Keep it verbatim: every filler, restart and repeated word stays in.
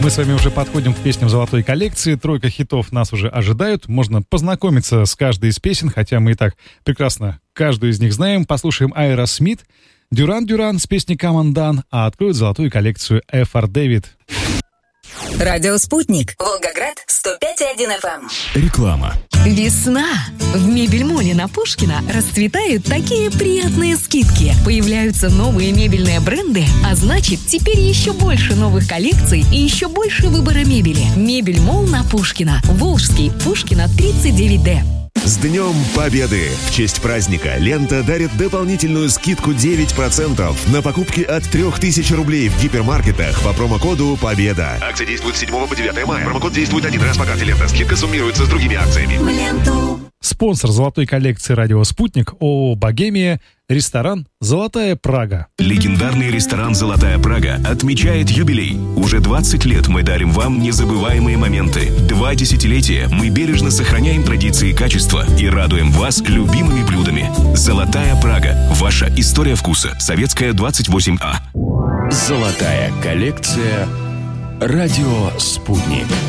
Мы с вами уже подходим к песням золотой коллекции. Тройка хитов нас уже ожидают. Можно познакомиться с каждой из песен, хотя мы и так прекрасно каждую из них знаем. Послушаем Aerosmith, Дюран Дюран с песней Come On Down, а откроет золотую коллекцию эф ар Дэвид. Радио «Спутник», Волгоград, сто пять и один эф эм. Реклама. Весна! В Мебель-моле на Пушкина расцветают такие приятные скидки. Появляются новые мебельные бренды, а значит, теперь еще больше новых коллекций и еще больше выбора мебели. Мебель-молл на Пушкина. Волжский, Пушкина, тридцать девять дэ. С Днем Победы! В честь праздника «Лента» дарит дополнительную скидку девять процентов на покупки от трех тысяч рублей в гипермаркетах по промокоду «Победа». Акция действует с седьмого по девятое мая. Промокод действует один раз по карте «Лента». Скидка суммируется с другими акциями. Спонсор золотой коллекции «Радио Спутник» ООО «Богемия», ресторан «Золотая Прага». Легендарный ресторан «Золотая Прага» отмечает юбилей. Уже двадцать лет мы дарим вам незабываемые моменты. Два десятилетия мы бережно сохраняем традиции качества и радуем вас любимыми блюдами. «Золотая Прага» – ваша история вкуса. Советская, двадцать восемь А. Золотая коллекция «Радио Спутник».